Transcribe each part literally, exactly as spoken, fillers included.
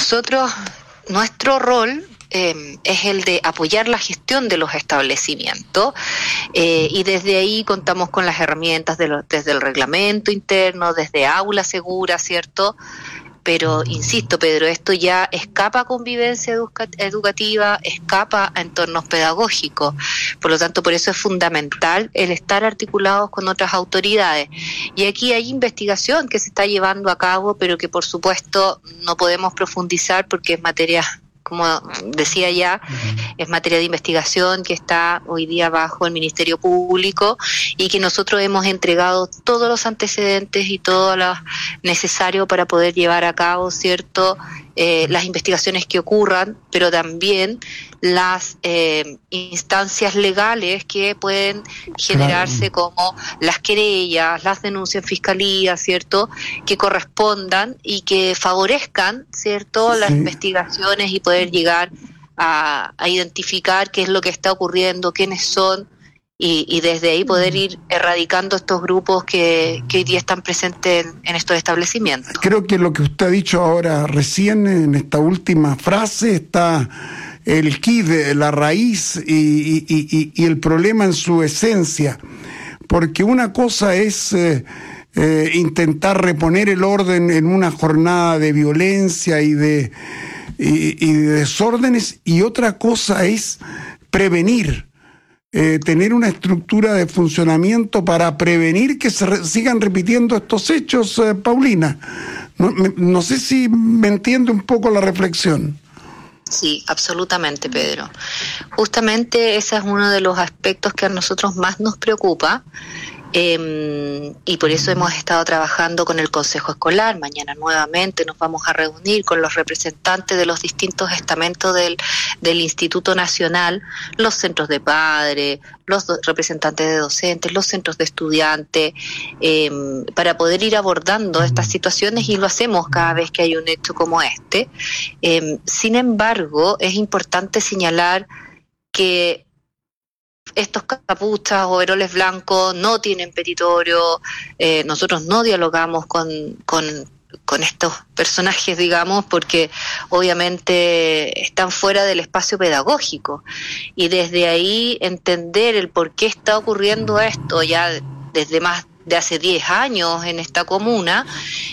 nosotros, nuestro rol eh, es el de apoyar la gestión de los establecimientos eh, y desde ahí contamos con las herramientas de los, desde el reglamento interno, desde aula segura, ¿cierto? Pero, insisto, Pedro, esto ya escapa a convivencia educa- educativa, escapa a entornos pedagógicos. Por lo tanto, por eso es fundamental el estar articulados con otras autoridades. Y aquí hay investigación que se está llevando a cabo, pero que, por supuesto, no podemos profundizar porque es materia, como decía ya, es materia de investigación que está hoy día bajo el Ministerio Público y que nosotros hemos entregado todos los antecedentes y todo lo necesario para poder llevar a cabo, ¿cierto?, eh, las investigaciones que ocurran, pero también las eh, instancias legales que pueden generarse, claro, como las querellas, las denuncias en fiscalía, ¿cierto?, que correspondan y que favorezcan, ¿cierto?, las sí. investigaciones y poder llegar a, a identificar qué es lo que está ocurriendo, quiénes son, y, y desde ahí poder ir erradicando estos grupos que, que hoy día están presentes en, en estos establecimientos. Creo que lo que usted ha dicho ahora recién en esta última frase está el quid, la raíz y, y, y, y el problema en su esencia, porque una cosa es eh, eh, intentar reponer el orden en una jornada de violencia y de, y, y de desórdenes, y otra cosa es prevenir. Eh, tener una estructura de funcionamiento para prevenir que se re- sigan repitiendo estos hechos, eh, Paulina. No, me, no sé si me entiende un poco la reflexión. Sí, absolutamente, Pedro. Justamente ese es uno de los aspectos que a nosotros más nos preocupa. Eh, y por eso hemos estado trabajando con el Consejo Escolar. Mañana nuevamente nos vamos a reunir con los representantes de los distintos estamentos del, del Instituto Nacional, los centros de padres, los do- representantes de docentes, los centros de estudiantes, eh, para poder ir abordando estas situaciones, y lo hacemos cada vez que hay un hecho como este. Eh, sin embargo, es importante señalar que estos capuchas o overoles blancos no tienen petitorio, eh, nosotros no dialogamos con, con, con estos personajes, digamos, porque obviamente están fuera del espacio pedagógico, y desde ahí entender el por qué está ocurriendo esto ya desde más de hace diez años en esta comuna,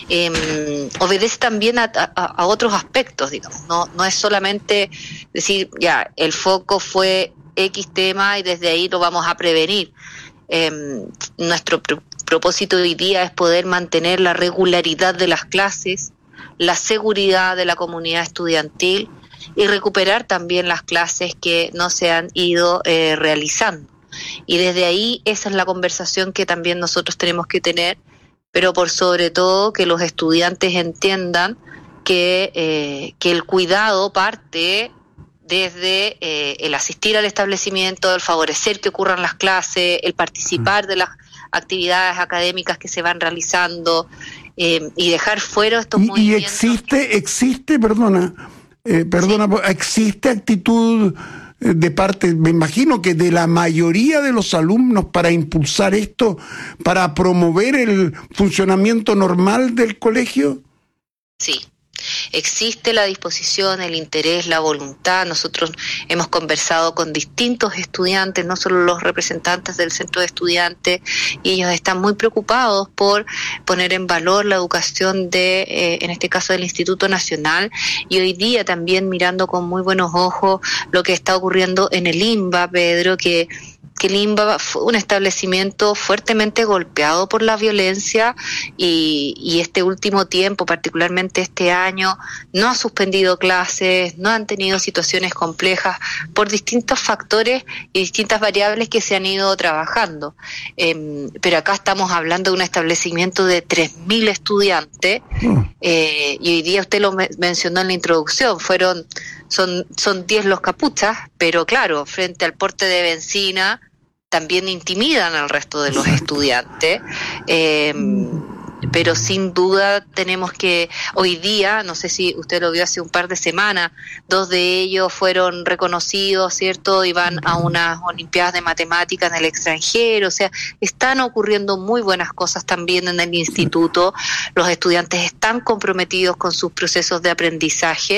eh, obedece también a, a, a otros aspectos, digamos, no, no es solamente decir, ya, el foco fue X tema y desde ahí lo vamos a prevenir. Eh, nuestro pr- propósito hoy día es poder mantener la regularidad de las clases, la seguridad de la comunidad estudiantil y recuperar también las clases que no se han ido eh, realizando. Y desde ahí esa es la conversación que también nosotros tenemos que tener, pero por sobre todo que los estudiantes entiendan que, eh, que el cuidado parte desde eh, el asistir al establecimiento, el favorecer que ocurran las clases, el participar de las actividades académicas que se van realizando, eh, y dejar fuera estos y, movimientos. Y existe, existe, perdona, eh, perdona, sí. existe actitud de parte, me imagino que de la mayoría de los alumnos, para impulsar esto, para promover el funcionamiento normal del colegio. Sí. Existe la disposición, el interés, la voluntad. Nosotros hemos conversado con distintos estudiantes, no solo los representantes del centro de estudiantes, y ellos están muy preocupados por poner en valor la educación de, eh, en este caso, del Instituto Nacional, y hoy día también mirando con muy buenos ojos lo que está ocurriendo en el INBA, Pedro, que que el INBA fue un establecimiento fuertemente golpeado por la violencia, y, y este último tiempo, particularmente este año, no ha suspendido clases, no han tenido situaciones complejas por distintos factores y distintas variables que se han ido trabajando. Eh, pero acá estamos hablando de un establecimiento de tres mil estudiantes, eh, y hoy día usted lo me- mencionó en la introducción, fueron son son diez los capuchas, pero claro, frente al porte de benzina también intimidan al resto de los estudiantes, eh, pero sin duda tenemos que, hoy día, no sé si usted lo vio hace un par de semanas, dos de ellos fueron reconocidos, ¿cierto? Y van a unas olimpiadas de matemáticas en el extranjero, o sea, están ocurriendo muy buenas cosas también en el instituto, los estudiantes están comprometidos con sus procesos de aprendizaje,